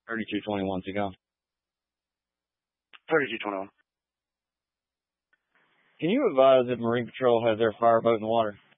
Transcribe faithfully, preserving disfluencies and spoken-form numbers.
thirty-two twenty-one to go. thirty-two twenty-one. Can you advise if Marine Patrol has their fireboat in the water?